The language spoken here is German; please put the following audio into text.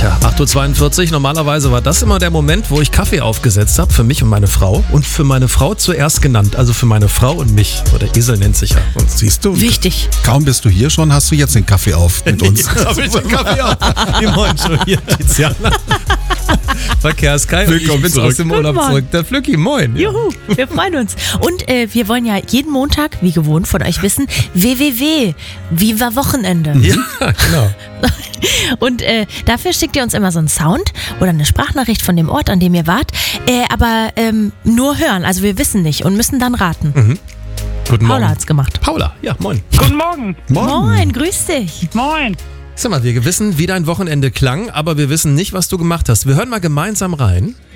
Tja, 8.42 Uhr. Normalerweise war das immer der Moment, wo ich Kaffee aufgesetzt habe für mich und meine Frau. Und für meine Frau zuerst genannt. Also für meine Frau und mich. Oder Esel nennt sich ja. Und Siehst du? Wichtig. Kaum bist du hier schon, hast du jetzt den Kaffee auf mit uns. Jetzt habe ich den Kaffee auf. Moin schon hier, Tiziana. Verkehrskai. Ich bin's aus dem Urlaub Guten zurück. Der Flücki, moin. Ja. Juhu, wir freuen uns. Und wir wollen ja jeden Montag, wie gewohnt von euch wissen, www. Viva Wochenende. Ja, genau. Und dafür schickt ihr uns immer so einen Sound oder eine Sprachnachricht von dem Ort, an dem ihr wart. Aber nur hören, also wir wissen nicht und müssen dann raten. Guten Morgen. Paula hat's gemacht. Paula, ja, moin. Guten Morgen. Moin, grüß dich. Moin. Sag mal, wir wissen, wie dein Wochenende klang, aber wir wissen nicht, was du gemacht hast. Wir hören mal gemeinsam rein.